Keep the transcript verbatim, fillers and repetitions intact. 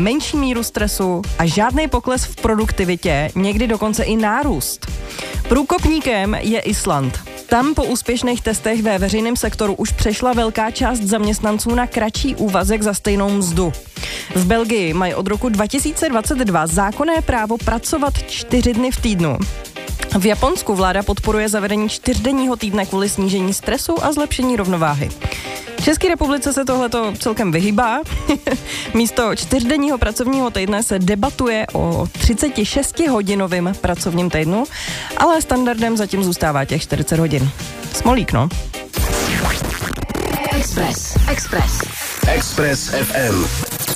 menší míru stresu a žádný pokles v produktivitě, někdy dokonce i nárůst. Průkopníkem je Island. Tam po úspěšných testech ve veřejném sektoru už přešla velká část zaměstnanců na kratší úvazek za stejnou mzdu. V Belgii mají od roku dva tisíce dvacet dva zákonné právo pracovat čtyři dny v týdnu. V Japonsku vláda podporuje zavedení čtyřdenního týdne kvůli snížení stresu a zlepšení rovnováhy. V České republice se tohleto celkem vyhýbá. Místo čtyřdenního pracovního týdne se debatuje o třicetišestihodinovém pracovním týdnu, ale standardem zatím zůstává těch čtyřicet hodin. Smolík, no. Express. Express. Express ef em.